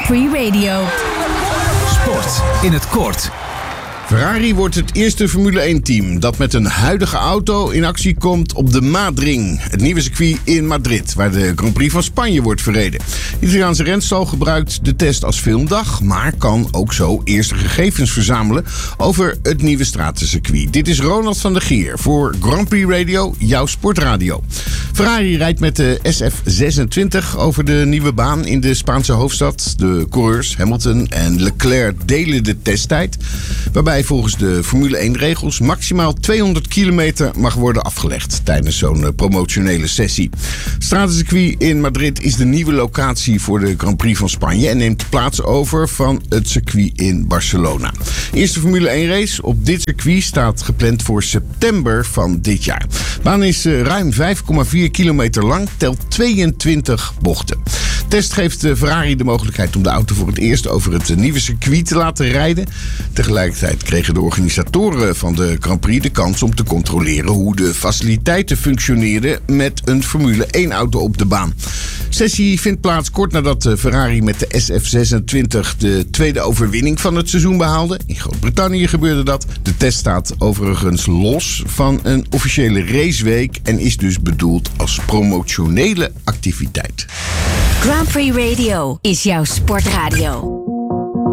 Grand Prix Radio. Sport in het kort. Ferrari wordt het eerste Formule 1-team dat met een huidige auto in actie komt op de Madrid, het nieuwe circuit in Madrid, waar de Grand Prix van Spanje wordt verreden. De Italiaanse renstal gebruikt de test als filmdag, maar kan ook zo eerste gegevens verzamelen over het nieuwe stratencircuit. Dit is Ronald van der Geer voor Grand Prix Radio, jouw sportradio. Ferrari rijdt met de SF26 over de nieuwe baan in de Spaanse hoofdstad. De coureurs Hamilton en Leclerc delen de testtijd, waarbij volgens de Formule 1-regels maximaal 200 kilometer mag worden afgelegd tijdens zo'n promotionele sessie. Het stratencircuit in Madrid is de nieuwe locatie voor de Grand Prix van Spanje en neemt plaats over van het circuit in Barcelona. De eerste Formule 1-race op dit circuit staat gepland voor september van dit jaar. De baan is ruim 5,4 kilometer lang, telt 22 bochten. De test geeft Ferrari de mogelijkheid om de auto voor het eerst over het nieuwe circuit te laten rijden. Tegelijkertijd kregen de organisatoren van de Grand Prix de kans om te controleren hoe de faciliteiten functioneerden met een Formule 1-auto op de baan. De sessie vindt plaats kort nadat Ferrari met de SF26 de tweede overwinning van het seizoen behaalde. In Groot-Brittannië gebeurde dat. De test staat overigens los van een officiële raceweek en is dus bedoeld als promotionele activiteit. Grand Prix Radio is jouw sportradio.